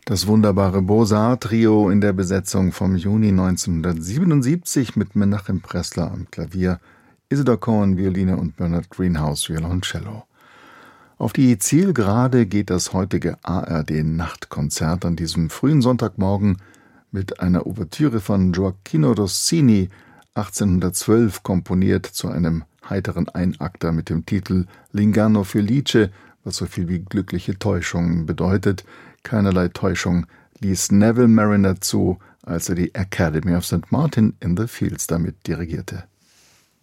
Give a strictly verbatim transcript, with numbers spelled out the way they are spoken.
Das wunderbare Beaux-Arts-Trio in der Besetzung vom Juni neunzehnhundertsiebenundsiebzig mit Menachem Pressler am Klavier, Isidor Cohen Violine und Bernard Greenhouse Violoncello. Auf die Zielgerade geht das heutige A R D-Nachtkonzert an diesem frühen Sonntagmorgen mit einer Ouvertüre von Gioacchino Rossini, achtzehnhundertzwölf komponiert zu einem heiteren Einakter mit dem Titel L'Inganno Felice, was so viel wie glückliche Täuschung bedeutet. Keinerlei Täuschung ließ Neville Marriner zu, als er die Academy of Saint Martin in the Fields damit dirigierte.